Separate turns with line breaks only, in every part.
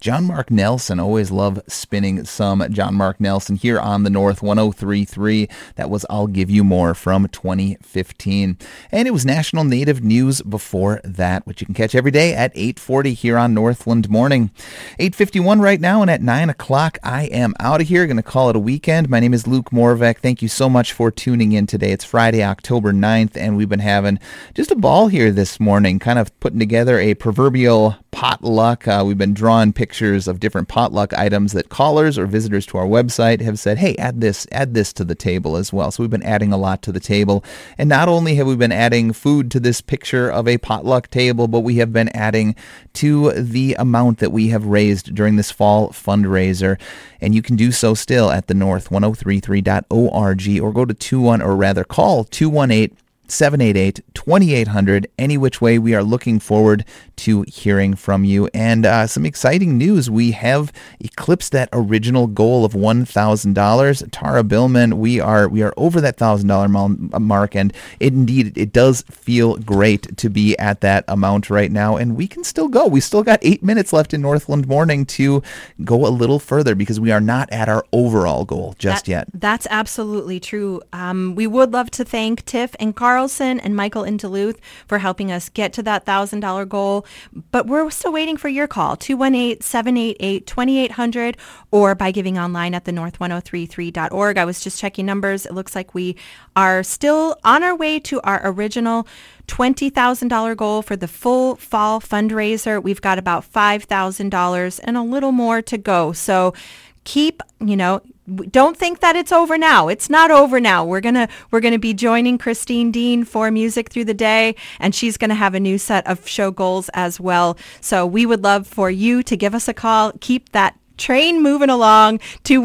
John Mark Nelson. Always love spinning some John Mark Nelson here on the North 103.3. That was I'll Give You More from 2015. And it was National Native News before that, which you can catch every day at 8:40 here on Northland Morning. 8:51 right now, and at 9 o'clock I am out of here. Going to call it a weekend. My name is Luke Morvek. Thank you so much for tuning in today. It's Friday, October 9th, and we've been having just a ball here this morning, kind of putting together a proverbial potluck. We've been drawing pictures of different potluck items that callers or visitors to our website have said, hey, add this to the table as well. So we've been adding a lot to the table. And not only have we been adding food to this picture of a potluck table, but we have been adding to the amount that we have raised during this fall fundraiser. And you can do so still at the north1033.org or go to call 218-788-2800. Any which way, we are looking forward to hearing from you. And some exciting news. We have eclipsed that original goal of $1,000. Tara Billman, we are over that $1,000 mark, and it does feel great to be at that amount right now. And we can still go. We still got 8 minutes left in Northland Morning to go a little further because we are not at our overall goal just yet.
That's absolutely true. We would love to thank Tiff and Carlson and Michael in Duluth for helping us get to that $1,000 goal. But we're still waiting for your call, 218-788-2800, or by giving online at the north1033.org. I was just checking numbers. It looks like we are still on our way to our original $20,000 goal for the full fall fundraiser. We've got about $5,000 and a little more to go. So don't think that it's over now. It's not over now. We're gonna be joining Christine Dean for Music Through the Day, and she's gonna have a new set of show goals as well. So we would love for you to give us a call. Keep that train moving along,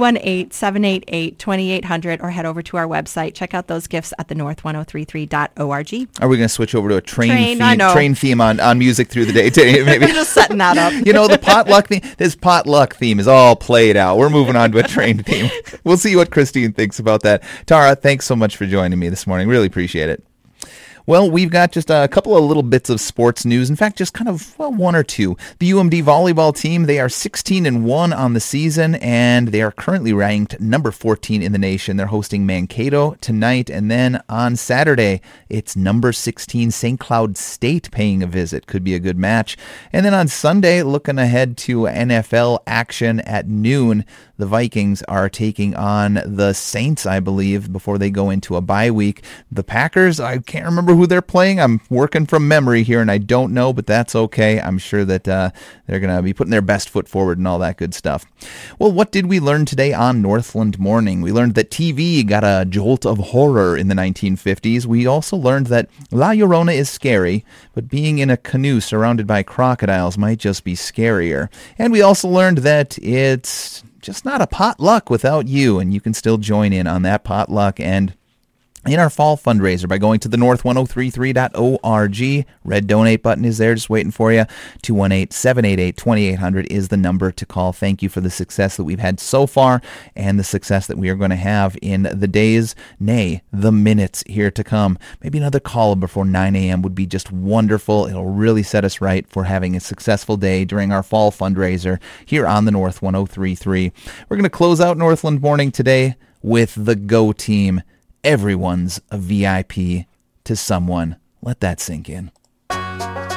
218-788-2800, or head over to our website. Check out those gifts at the north1033.org.
Are we going to switch over to a train theme on Music Through the Day today? Maybe.
I'm just setting that up.
The potluck theme, this potluck theme is all played out. We're moving on to a train theme. We'll see what Christine thinks about that. Tara, thanks so much for joining me this morning. Really appreciate it. Well, we've got just a couple of little bits of sports news. In fact, just kind of one or two. The UMD volleyball team, they are 16-1 on the season, and they are currently ranked number 14 in the nation. They're hosting Mankato tonight, and then on Saturday, it's number 16 St. Cloud State paying a visit. Could be a good match. And then on Sunday, looking ahead to NFL action at noon, the Vikings are taking on the Saints, I believe, before they go into a bye week. The Packers, I can't remember who they're playing. I'm working from memory here, and I don't know, but that's okay. I'm sure that they're going to be putting their best foot forward and all that good stuff. Well, what did we learn today on Northland Morning? We learned that TV got a jolt of horror in the 1950s. We also learned that La Llorona is scary, but being in a canoe surrounded by crocodiles might just be scarier. And we also learned that it's just not a potluck without you, and you can still join in on that potluck and in our fall fundraiser by going to the north1033.org. Red donate button is there just waiting for you. 218-788-2800 is the number to call. Thank you for the success that we've had so far and the success that we are going to have in the days, nay, the minutes here to come. Maybe another call before 9 a.m. would be just wonderful. It'll really set us right for having a successful day during our fall fundraiser here on the North 103.3. We're going to close out Northland Morning today with the Go Team. Everyone's a VIP to someone. Let that sink in.